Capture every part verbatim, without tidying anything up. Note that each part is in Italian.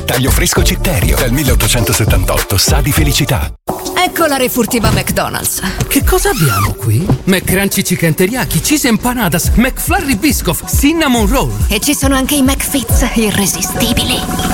Taglio fresco Citterio. Dal milleottocentosettantotto sa di felicità. Ecco la refurtiva McDonald's. Che cosa abbiamo qui? McCrunchy Chicken Teriyaki, Cheese Empanadas, McFlurry Biscoff, Cinnamon Roll. E ci sono anche i McFits irresistibili.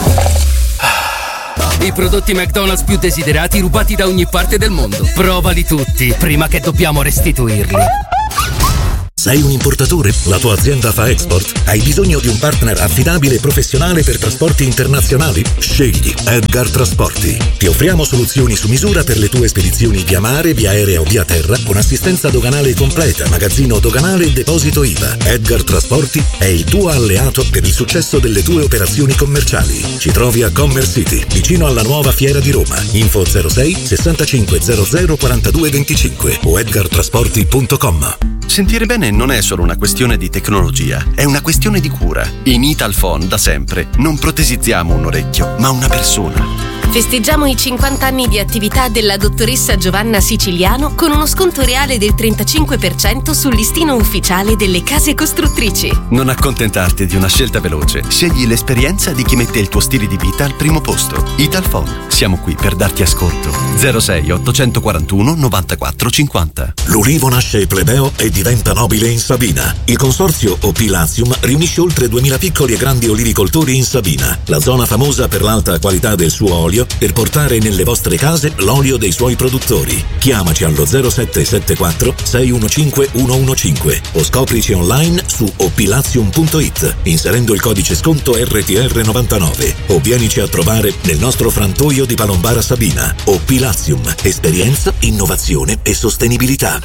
I prodotti McDonald's più desiderati rubati da ogni parte del mondo. Provali tutti prima che dobbiamo restituirli. Sei un importatore? La tua azienda fa export? Hai bisogno di un partner affidabile e professionale per trasporti internazionali? Scegli Edgar Trasporti. Ti offriamo soluzioni su misura per le tue spedizioni via mare, via aerea o via terra, con assistenza doganale completa, magazzino doganale e deposito I V A. Edgar Trasporti è il tuo alleato per il successo delle tue operazioni commerciali. Ci trovi a Commerce City, vicino alla nuova Fiera di Roma. Info zero sei sessantacinque zero zero quarantadue venticinque o edgar trasporti punto com. Sentire bene non è solo una questione di tecnologia, è una questione di cura. In Italphone da sempre non protesizziamo un orecchio, ma una persona. Festeggiamo i cinquanta anni di attività della dottoressa Giovanna Siciliano con uno sconto reale del trentacinque per cento sul listino ufficiale delle case costruttrici. Non accontentarti di una scelta veloce. Scegli l'esperienza di chi mette il tuo stile di vita al primo posto. Italphone. Siamo qui per darti ascolto. zero sei ottocentoquarantuno novantaquattro cinquanta. L'ulivo nasce plebeo e diventa nobile in Sabina. Il consorzio O P Latium riunisce oltre duemila piccoli e grandi olivicoltori in Sabina, la zona famosa per l'alta qualità del suo olio, per portare nelle vostre case l'olio dei suoi produttori. Chiamaci allo zero sette sette quattro sei uno cinque uno uno cinque o scoprici online su opilatium punto it inserendo il codice sconto R T R novantanove o vienici a trovare nel nostro frantoio di Palombara Sabina. Opilatium, esperienza, innovazione e sostenibilità.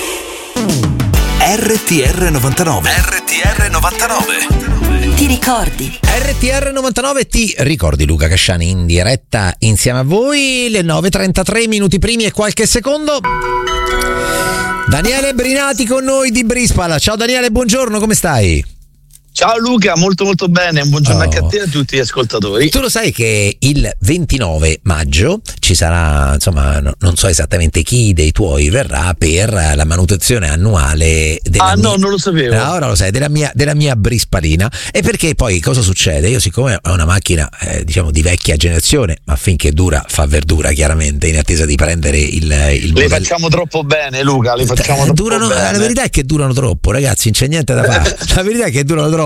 R T R novantanove. R T R novantanove. Ti ricordi? R T R novantanove ti ricordi, Luca Casciani in diretta insieme a voi, le nove e trentatré minuti primi e qualche secondo. Daniele Brinati con noi di Brispal. Ciao Daniele, buongiorno, come stai? Ciao Luca, molto molto bene, un buongiorno oh. anche a te e a tutti gli ascoltatori. Tu lo sai che il ventinove maggio ci sarà, insomma, no, non so esattamente chi dei tuoi verrà per la manutenzione annuale della Ah mia, no, non lo sapevo. No, ora lo sai, della mia, della mia Brispalina. E perché poi cosa succede? Io siccome ho una macchina eh, diciamo di vecchia generazione, ma finché dura fa verdura chiaramente, in attesa di prendere il, il Le modello. facciamo troppo bene Luca, le facciamo troppo durano, bene. La verità è che durano troppo, ragazzi, non c'è niente da fare. La verità è che durano troppo.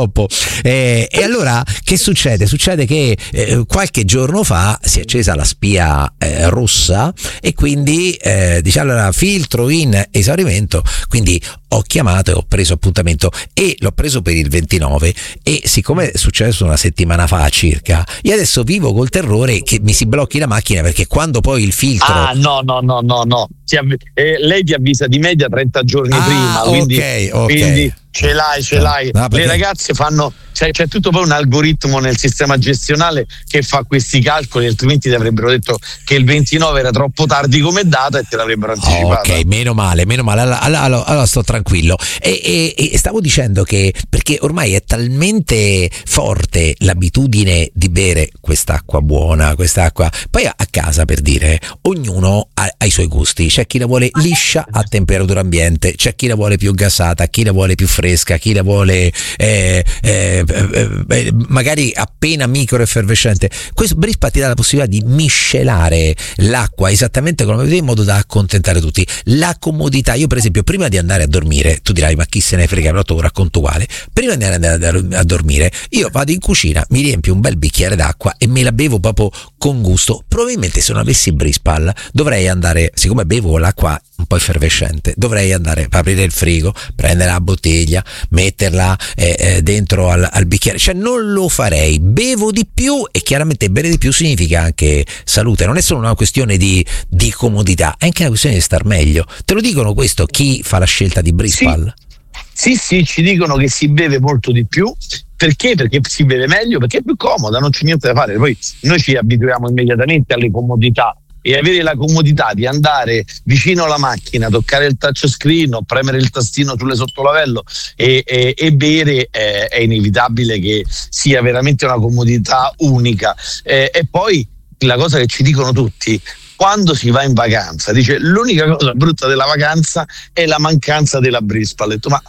Eh, e allora che succede? Succede che eh, qualche giorno fa si è accesa la spia eh, rossa e quindi eh, diciamo allora filtro in esaurimento, quindi ho chiamato e ho preso appuntamento e l'ho preso per il ventinove e siccome è successo una settimana fa circa, io adesso vivo col terrore che mi si blocchi la macchina perché quando poi il filtro Ah no no no no no ti avv- eh, lei ti avvisa di media trenta giorni ah, prima, quindi, ok, ok. quindi ce l'hai, ce l'hai. No, perché... Le ragazze fanno, c'è, c'è tutto poi un algoritmo nel sistema gestionale che fa questi calcoli, altrimenti ti avrebbero detto che il ventinove era troppo tardi come data e te l'avrebbero anticipato. Ok, meno male, meno male. Allora, allora, allora sto tranquillo. E, e, e stavo dicendo che perché ormai è talmente forte l'abitudine di bere quest'acqua buona, quest'acqua. Poi a, a casa, per dire, ognuno ha, ha i suoi gusti. C'è chi la vuole liscia a temperatura ambiente, c'è chi la vuole più gassata, chi la vuole più fresca, chi la vuole eh, eh, eh, magari appena micro effervescente. Questo Brispal ti dà la possibilità di miscelare l'acqua esattamente come vedi in modo da accontentare tutti. La comodità, io per esempio prima di andare a dormire, tu dirai ma chi se ne frega, però te lo racconto uguale, prima di andare a dormire io vado in cucina, mi riempio un bel bicchiere d'acqua e me la bevo proprio con gusto. Probabilmente se non avessi Brispal dovrei andare, siccome bevo l'acqua un po' effervescente, dovrei andare a aprire il frigo, prendere la bottiglia, metterla eh, eh, dentro al, al bicchiere, cioè non lo farei. Bevo di più e chiaramente bere di più significa anche salute, non è solo una questione di, di comodità, è anche una questione di star meglio. Te lo dicono questo chi fa la scelta di Brispal? Sì, sì, sì, ci dicono che si beve molto di più. Perché? Perché si beve meglio, perché è più comoda, non c'è niente da fare. Poi noi ci abituiamo immediatamente alle comodità e avere la comodità di andare vicino alla macchina, toccare il touchscreen o premere il tastino sulle sottolavello e, e, e bere eh, è inevitabile che sia veramente una comodità unica. Eh, e poi la cosa che ci dicono tutti quando si va in vacanza, dice l'unica cosa brutta della vacanza è la mancanza della Brispal. Ho detto, ma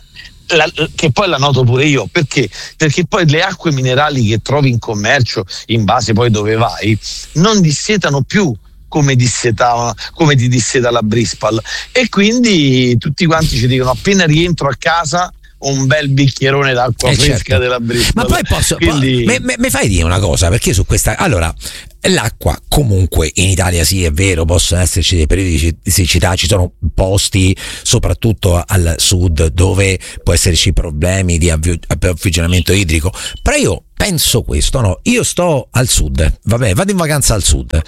La, che poi la noto pure io, perché? Perché poi le acque minerali che trovi in commercio, in base poi dove vai, non dissetano più come dissetava, come ti disseta la Brispal, e quindi tutti quanti ci dicono appena rientro a casa un bel bicchierone d'acqua eh fresca certo. della Brispal. Ma poi posso quindi... mi fai dire una cosa, perché su questa, allora, l'acqua comunque in Italia sì è vero, possono esserci dei periodi di siccità, ci sono posti soprattutto al sud dove può esserci problemi di approvvigionamento idrico, però io penso questo, no? Io sto al sud, vabbè, vado in vacanza al sud,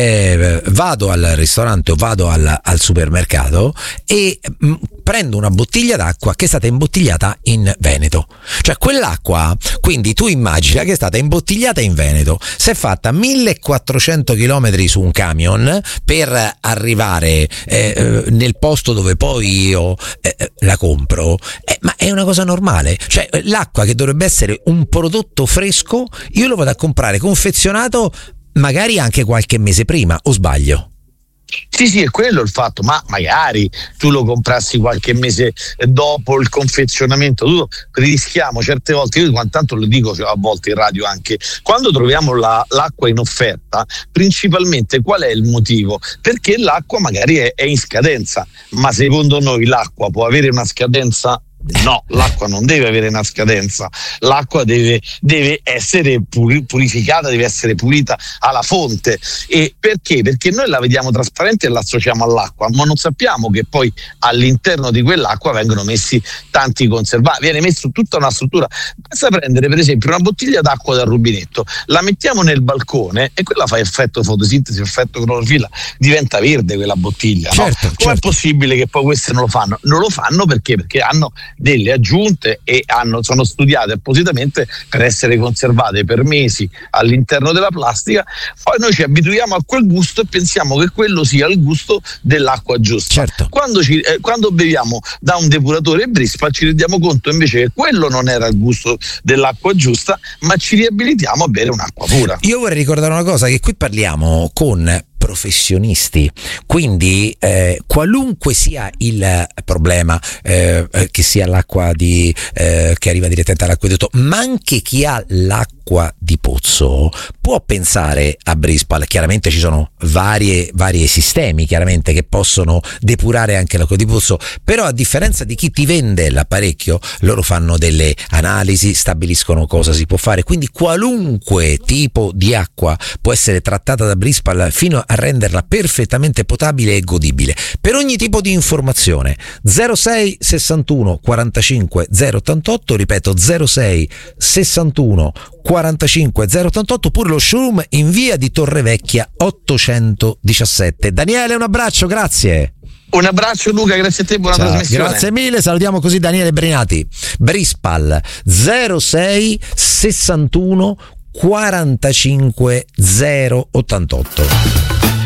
eh, vado al ristorante o vado al, al supermercato e mh, prendo una bottiglia d'acqua che è stata imbottigliata in Veneto, cioè quell'acqua, quindi tu immagina che è stata imbottigliata in Veneto, si è fatta millequattrocento chilometri su un camion per arrivare eh, nel posto dove poi io eh, la compro, eh, ma è una cosa normale, cioè l'acqua che dovrebbe essere un prodotto fresco, io lo vado a comprare confezionato magari anche qualche mese prima, o sbaglio? Sì, sì, è quello il fatto, ma magari tu lo comprassi qualche mese dopo il confezionamento, tu, rischiamo certe volte, io tanto lo dico a volte in radio anche, quando troviamo la, l'acqua in offerta, principalmente qual è il motivo? Perché l'acqua magari è, è in scadenza, ma secondo noi l'acqua può avere una scadenza? No, l'acqua non deve avere una scadenza, l'acqua deve, deve essere puri, purificata, deve essere pulita alla fonte. E perché? Perché noi la vediamo trasparente e la associamo all'acqua, ma non sappiamo che poi all'interno di quell'acqua vengono messi tanti conservanti, viene messo tutta una struttura. Basta prendere per esempio una bottiglia d'acqua dal rubinetto, la mettiamo nel balcone e quella fa effetto fotosintesi, effetto clorofilla, diventa verde quella bottiglia. Certo, no? Com'è certo. possibile che poi queste non lo fanno? Non lo fanno perché? Perché hanno delle aggiunte e hanno, sono studiate appositamente per essere conservate per mesi all'interno della plastica. Poi noi ci abituiamo a quel gusto e pensiamo che quello sia il gusto dell'acqua giusta. Certo. Quando, ci, eh, quando beviamo da un depuratore Brispal ci rendiamo conto invece che quello non era il gusto dell'acqua giusta, ma ci riabilitiamo a bere un'acqua pura. Io vorrei ricordare una cosa, che qui parliamo con professionisti, quindi eh, qualunque sia il problema, eh, che sia l'acqua di eh, che arriva direttamente all'acquedotto, ma anche chi ha l'acqua di pozzo può pensare a Brispal. Chiaramente ci sono varie varie sistemi chiaramente che possono depurare anche l'acqua di pozzo, però a differenza di chi ti vende l'apparecchio, loro fanno delle analisi, stabiliscono cosa si può fare, quindi qualunque tipo di acqua può essere trattata da Brispal fino a renderla perfettamente potabile e godibile. Per ogni tipo di informazione zero sei sessantuno quarantacinque zero ottantotto, ripeto zero sei sessantuno quarantacinque zero ottantotto, oppure lo showroom in via di Torrevecchia ottocentodiciassette. Daniele, un abbraccio, grazie. Un abbraccio Luca, grazie a te, buona Ciao, trasmissione. grazie mille, salutiamo così Daniele Brinati. Brispal zero sei sessantuno quarantacinque zero ottantotto.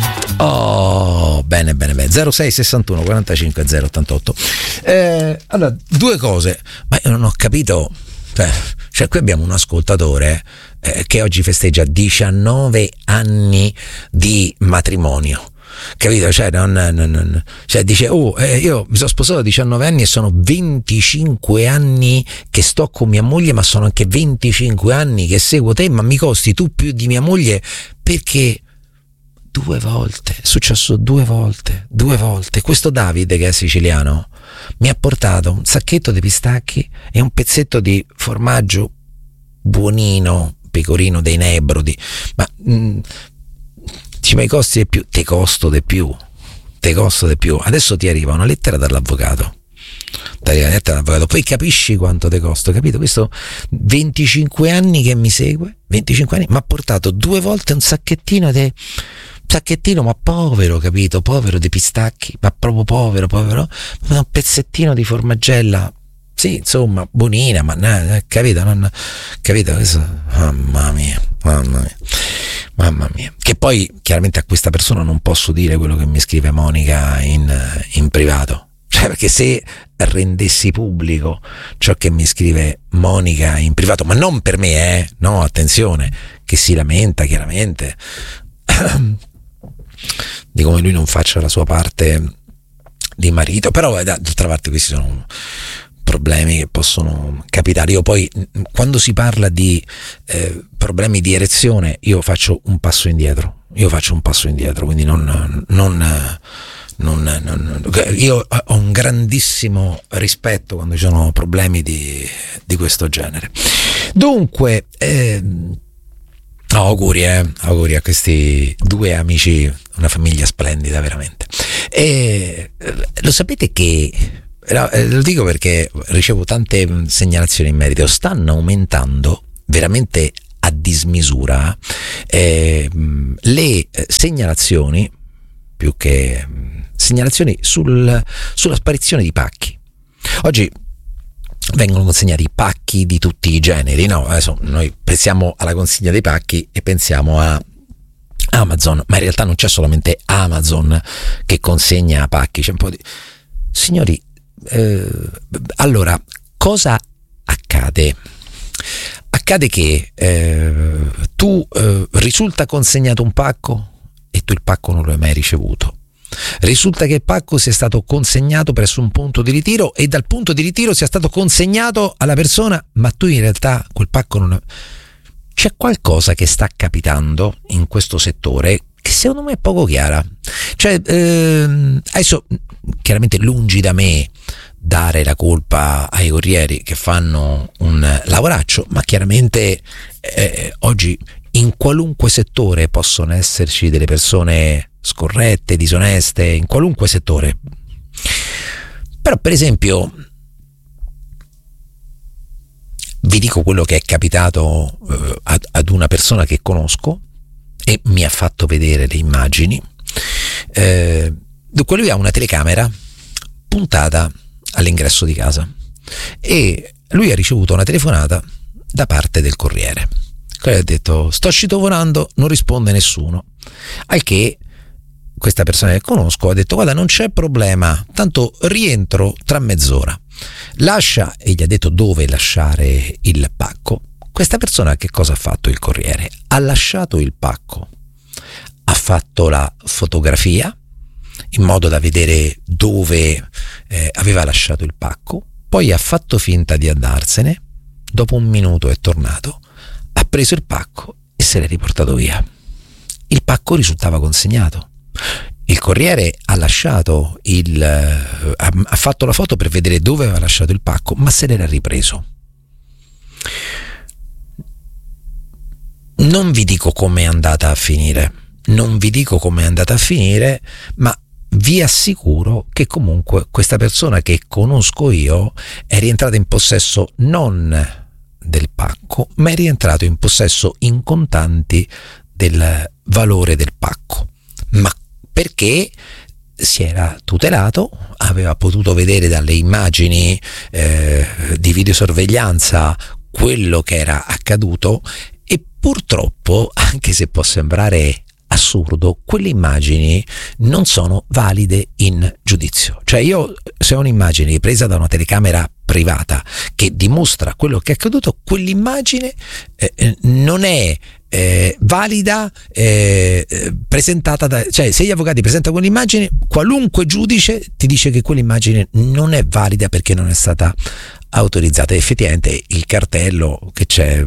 Oh, bene, bene, bene. zero sei sessantuno quarantacinque zero ottantotto. Eh, allora, due cose, ma io non ho capito. Cioè, cioè qui abbiamo un ascoltatore eh, che oggi festeggia diciannove anni di matrimonio. Capito? Cioè, non, non, non, cioè dice: oh, eh, io mi sono sposato a diciannove anni e sono venticinque anni che sto con mia moglie, ma sono anche venticinque anni che seguo te, ma mi costi tu più di mia moglie, perché due volte, è successo due volte, due volte. Questo Davide, che è siciliano, mi ha portato un sacchetto di pistacchi e un pezzetto di formaggio buonino, pecorino dei Nebrodi, ma mh, ci mai costi di più, te costo di più, te costo di più. Adesso ti arriva una lettera dall'avvocato, ti arriva una lettera dall'avvocato, poi capisci quanto te costo, capito? Questo venticinque anni che mi segue, venticinque anni, mi ha portato due volte un sacchettino di sacchettino, ma povero, capito? Povero di pistacchi, ma proprio povero, povero, un pezzettino di formaggella, sì, insomma, buonina, ma eh, capito? Non, capito? Questo, mamma mia, mamma mia, mamma mia. Che poi chiaramente a questa persona non posso dire quello che mi scrive Monica in, in privato, cioè, perché se rendessi pubblico ciò che mi scrive Monica in privato, ma non per me, eh, no, attenzione, che si lamenta chiaramente di come lui non faccia la sua parte di marito, però d'altra parte questi sono problemi che possono capitare. Io poi, quando si parla di eh, problemi di erezione, io faccio un passo indietro, io faccio un passo indietro, quindi non, non, non, non io ho un grandissimo rispetto quando ci sono problemi di, di questo genere. Dunque, eh, auguri, eh, auguri a questi due amici, una famiglia splendida veramente. E lo sapete che, no, lo dico perché ricevo tante segnalazioni in merito, stanno aumentando veramente a dismisura eh, le segnalazioni, più che segnalazioni sul, sulla sparizione di pacchi. Oggi vengono consegnati pacchi di tutti i generi, no? Adesso noi pensiamo alla consegna dei pacchi e pensiamo a Amazon, ma in realtà non c'è solamente Amazon che consegna pacchi, c'è un po' di... Signori, eh, allora, cosa accade? Accade che eh, tu eh, risulta consegnato un pacco e tu il pacco non lo hai mai ricevuto. Risulta che il pacco sia stato consegnato presso un punto di ritiro e dal punto di ritiro sia stato consegnato alla persona, ma tu in realtà quel pacco non... C'è qualcosa che sta capitando in questo settore che secondo me è poco chiara. Cioè, ehm, adesso chiaramente lungi da me dare la colpa ai corrieri che fanno un lavoraccio, ma chiaramente eh, oggi in qualunque settore possono esserci delle persone scorrette, disoneste, in qualunque settore. Però per esempio vi dico quello che è capitato eh, ad, ad una persona che conosco e mi ha fatto vedere le immagini. Eh, dunque lui ha una telecamera puntata all'ingresso di casa e lui ha ricevuto una telefonata da parte del corriere. Quello ha detto: sto citofonando, non risponde nessuno. Al che questa persona che conosco ha detto: guarda, non c'è problema, tanto rientro tra mezz'ora. Lascia, e gli ha detto dove lasciare il pacco. Questa persona che cosa ha fatto? Il corriere ha lasciato il pacco, ha fatto la fotografia in modo da vedere dove eh, aveva lasciato il pacco, poi ha fatto finta di andarsene, dopo un minuto è tornato, ha preso il pacco e se l'è riportato via. Il pacco risultava consegnato. Il corriere ha lasciato il ha, ha fatto la foto per vedere dove aveva lasciato il pacco, ma se l'era ripreso. Non vi dico come è andata a finire, non vi dico come è andata a finire, ma vi assicuro che comunque questa persona che conosco io è rientrata in possesso non del pacco, ma è rientrato in possesso in contanti del valore del pacco. Ma perché si era tutelato, aveva potuto vedere dalle immagini eh, di videosorveglianza quello che era accaduto e purtroppo, anche se può sembrare assurdo, quelle immagini non sono valide in giudizio. Cioè io, se ho un'immagine presa da una telecamera privata che dimostra quello che è accaduto, quell'immagine eh, non è eh, valida eh, presentata da, cioè se gli avvocati presentano quell'immagine, qualunque giudice ti dice che quell'immagine non è valida perché non è stata autorizzata. Effettivamente il cartello che c'è,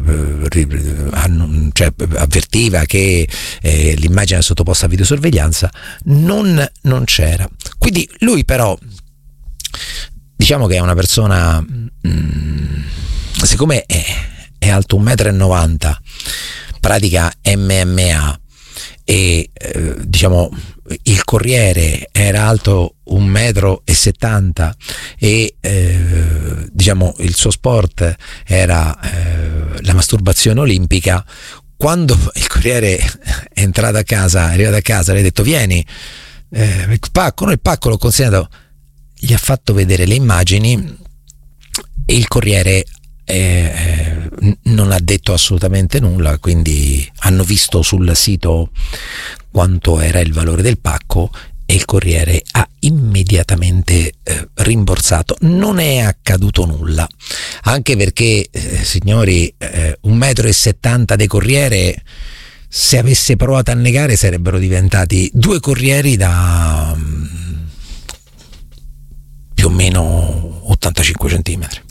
cioè, avvertiva che eh, l'immagine è sottoposta a videosorveglianza, non, non c'era. Quindi lui però, diciamo che è una persona, mh, siccome è, è alto un metro e novanta, pratica M M A e eh, diciamo il corriere era alto un metro e settanta e eh, diciamo il suo sport era eh, la masturbazione olimpica, quando il corriere è entrato a casa, è arrivato a casa, le ha detto vieni, eh, il pacco, no, il pacco l'ho consegnato, gli ha fatto vedere le immagini e il corriere eh, non ha detto assolutamente nulla, quindi hanno visto sul sito quanto era il valore del pacco e il corriere ha immediatamente eh, rimborsato. Non è accaduto nulla, anche perché eh, signori, eh, un metro e settanta di corriere, se avesse provato a negare sarebbero diventati due corrieri da um, più o meno ottantacinque centimetri.